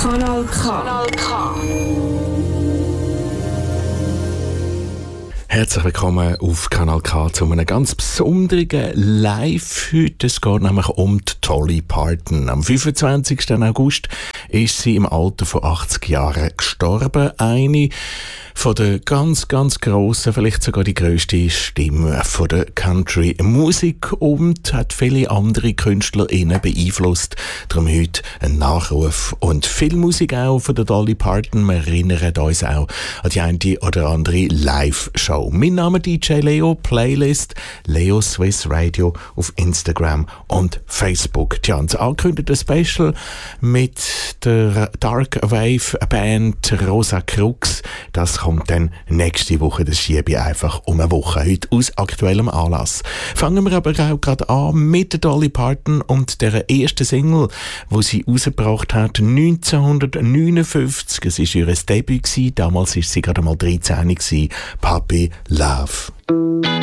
Kanal K. Herzlich willkommen auf Kanal K zu einem ganz besonderen Live heute. Es geht nämlich um die Dolly Parton. Am 25. August ist sie im Alter von 80 Jahren gestorben. Eine von der ganz, ganz grossen, vielleicht sogar die grösste Stimme von der Country-Musik und hat viele andere KünstlerInnen beeinflusst. Darum heute ein Nachruf und viel Musik auch von der Dolly Parton. Wir erinnern uns auch an die eine oder andere Live-Show. Mein Name DJ Leo, Playlist Leo Swiss Radio auf Instagram und Facebook. Tja, das angekündigte Special mit der Dark Wave Band Rosa Crux, das kommt dann nächste Woche. Das schiebe ich einfach um eine Woche. Heute aus aktuellem Anlass. Fangen wir aber auch gerade an mit der Dolly Parton und der ersten Single, wo sie rausgebracht hat, 1959. Es war ihr Debüt gewesen. Damals war sie gerade mal 13 gewesen. Puppy Love.